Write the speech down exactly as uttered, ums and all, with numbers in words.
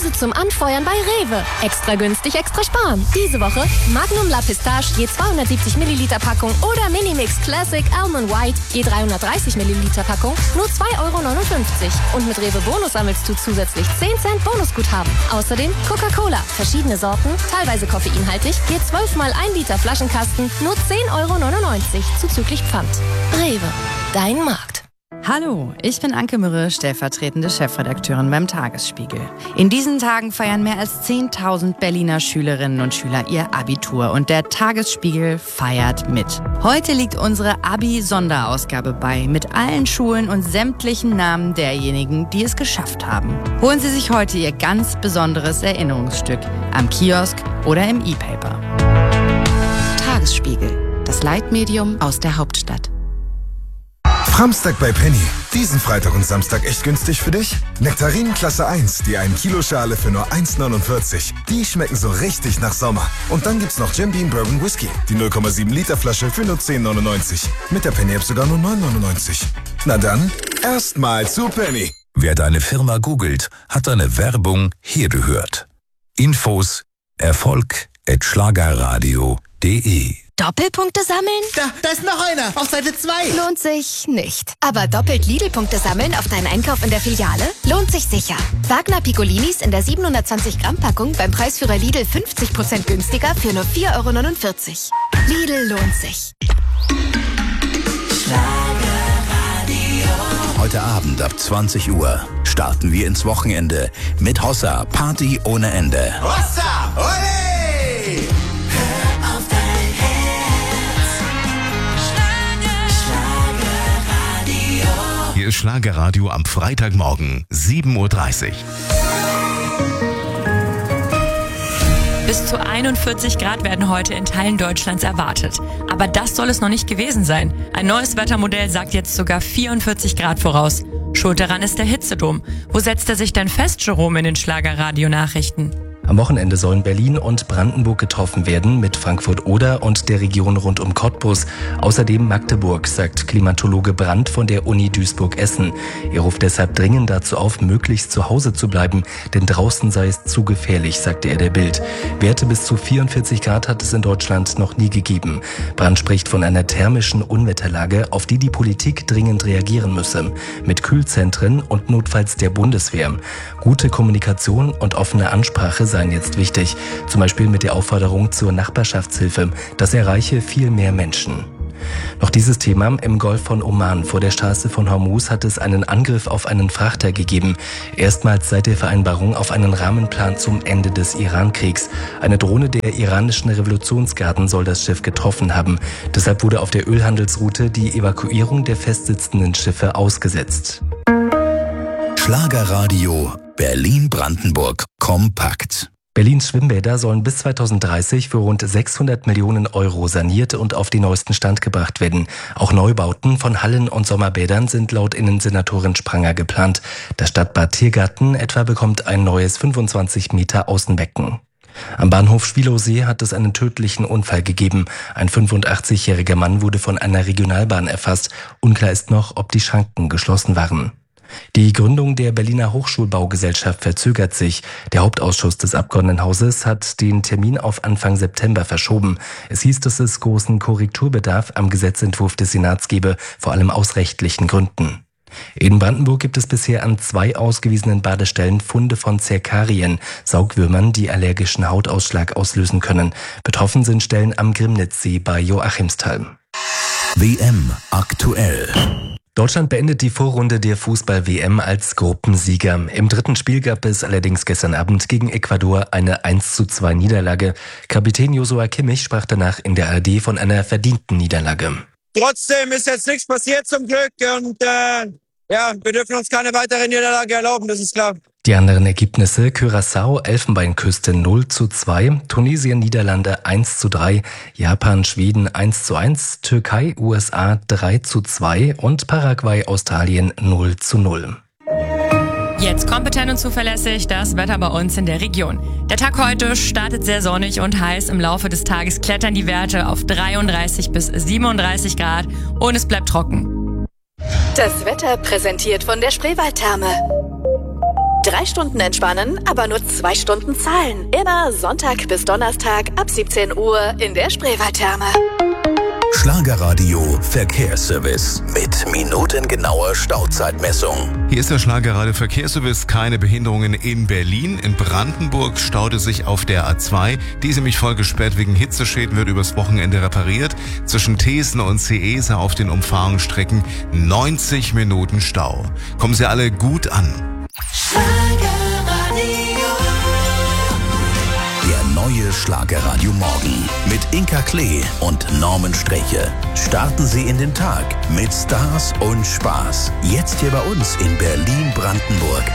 Preise zum Anfeuern bei Rewe. Extra günstig, extra sparen. Diese Woche Magnum La Pistache je zweihundertsiebzig Milliliter Packung oder Minimix Classic Almond White je dreihundertdreißig Milliliter Packung nur zwei Euro neunundfünfzig. Und mit Rewe Bonus sammelst du zusätzlich zehn Cent Bonusguthaben. Außerdem Coca-Cola, verschiedene Sorten, teilweise koffeinhaltig, je zwölf mal ein Liter Flaschenkasten nur zehn Euro neunundneunzig zuzüglich Pfand. Rewe, dein Markt. Hallo, ich bin Anke Mürre, stellvertretende Chefredakteurin beim Tagesspiegel. In diesen Tagen feiern mehr als zehntausend Berliner Schülerinnen und Schüler ihr Abitur und der Tagesspiegel feiert mit. Heute liegt unsere Abi-Sonderausgabe bei, mit allen Schulen und sämtlichen Namen derjenigen, die es geschafft haben. Holen Sie sich heute Ihr ganz besonderes Erinnerungsstück am Kiosk oder im E-Paper. Tagesspiegel, das Leitmedium aus der Hauptstadt. Framstag bei Penny. Diesen Freitag und Samstag echt günstig für dich? Nektarinen Klasse eins, die ein Kilo Schale für nur eins neunundvierzig. Die schmecken so richtig nach Sommer. Und dann gibt's noch Jim Beam Bourbon Whisky. Die null Komma sieben Liter Flasche für nur zehn neunundneunzig. Mit der Penny-App sogar nur neun neunundneunzig. Na dann, erstmal zu Penny. Wer deine Firma googelt, hat deine Werbung hier gehört. Infos Erfolg at schlagerradio punkt de. Doppelpunkte sammeln? Da, da ist noch einer, auf Seite zwei. Lohnt sich nicht. Aber doppelt Lidl-Punkte sammeln auf deinen Einkauf in der Filiale? Lohnt sich sicher. Wagner Piccolinis in der siebenhundertzwanzig Gramm Packung beim Preisführer Lidl fünfzig Prozent günstiger für nur vier Euro neunundvierzig. Lidl lohnt sich. Heute Abend ab zwanzig Uhr starten wir ins Wochenende mit Hossa, Party ohne Ende. Hossa, ole! Hier ist Schlagerradio am Freitagmorgen, sieben Uhr dreißig. Bis zu einundvierzig Grad werden heute in Teilen Deutschlands erwartet. Aber das soll es noch nicht gewesen sein. Ein neues Wettermodell sagt jetzt sogar vierundvierzig Grad voraus. Schuld daran ist der Hitzedom. Wo setzt er sich denn fest, Jerome, in den Schlagerradio-Nachrichten? Am Wochenende sollen Berlin und Brandenburg getroffen werden mit Frankfurt-Oder und der Region rund um Cottbus. Außerdem Magdeburg, sagt Klimatologe Brandt von der Uni Duisburg-Essen. Er ruft deshalb dringend dazu auf, möglichst zu Hause zu bleiben, denn draußen sei es zu gefährlich, sagte er der Bild. Werte bis zu vierundvierzig Grad hat es in Deutschland noch nie gegeben. Brandt spricht von einer thermischen Unwetterlage, auf die die Politik dringend reagieren müsse. Mit Kühlzentren und notfalls der Bundeswehr. Gute Kommunikation und offene Ansprache seien jetzt wichtig, zum Beispiel mit der Aufforderung zur Nachbarschaftshilfe. Das erreiche viel mehr Menschen. Noch dieses Thema: Im Golf von Oman vor der Straße von Hormuz hat es einen Angriff auf einen Frachter gegeben. Erstmals seit der Vereinbarung auf einen Rahmenplan zum Ende des Irankriegs. Eine Drohne der iranischen Revolutionsgarden soll das Schiff getroffen haben. Deshalb wurde auf der Ölhandelsroute die Evakuierung der festsitzenden Schiffe ausgesetzt. Schlagerradio Berlin-Brandenburg kompakt. Berlins Schwimmbäder sollen bis zweitausenddreißig für rund sechshundert Millionen Euro saniert und auf den neuesten Stand gebracht werden. Auch Neubauten von Hallen- und Sommerbädern sind laut Innensenatorin Spranger geplant. Das Stadtbad Tiergarten etwa bekommt ein neues fünfundzwanzig Meter Außenbecken. Am Bahnhof Schwilowsee hat es einen tödlichen Unfall gegeben. Ein fünfundachtzigjähriger Mann wurde von einer Regionalbahn erfasst. Unklar ist noch, ob die Schranken geschlossen waren. Die Gründung der Berliner Hochschulbaugesellschaft verzögert sich. Der Hauptausschuss des Abgeordnetenhauses hat den Termin auf Anfang September verschoben. Es hieß, dass es großen Korrekturbedarf am Gesetzentwurf des Senats gebe, vor allem aus rechtlichen Gründen. In Brandenburg gibt es bisher an zwei ausgewiesenen Badestellen Funde von Zerkarien, Saugwürmern, die allergischen Hautausschlag auslösen können. Betroffen sind Stellen am Grimnitzsee bei Joachimsthal. W M aktuell. Deutschland beendet die Vorrunde der Fußball-W M als Gruppensieger. Im dritten Spiel gab es allerdings gestern Abend gegen Ecuador eine eins zu zwei Niederlage. Kapitän Joshua Kimmich sprach danach in der A R D von einer verdienten Niederlage. Trotzdem ist jetzt nichts passiert zum Glück und äh, ja, wir dürfen uns keine weitere Niederlage erlauben, das ist klar. Die anderen Ergebnisse: Curaçao, Elfenbeinküste null zu zwei, Tunesien, Niederlande eins zu drei, Japan, Schweden eins zu eins, Türkei, U S A drei zu zwei und Paraguay, Australien null zu null. Jetzt kompetent und zuverlässig das Wetter bei uns in der Region. Der Tag heute startet sehr sonnig und heiß. Im Laufe des Tages klettern die Werte auf dreiunddreißig bis siebenunddreißig Grad und es bleibt trocken. Das Wetter präsentiert von der Spreewaldtherme. drei Stunden entspannen, aber nur zwei Stunden zahlen. Immer Sonntag bis Donnerstag ab siebzehn Uhr in der Spreewaldtherme. Schlagerradio Verkehrsservice mit minutengenauer Stauzeitmessung. Hier ist der Schlagerradio Verkehrsservice. Keine Behinderungen in Berlin. In Brandenburg staute sich auf der A zwei. Die ist nämlich voll gesperrt wegen Hitzeschäden, wird übers Wochenende repariert. Zwischen Thesen und Seesa auf den Umfahrungsstrecken neunzig Minuten Stau. Kommen Sie alle gut an. Der neue Schlagerradio Morgen mit Inka Klee und Norman Streche. Starten Sie in den Tag mit Stars und Spaß. Jetzt hier bei uns in Berlin-Brandenburg.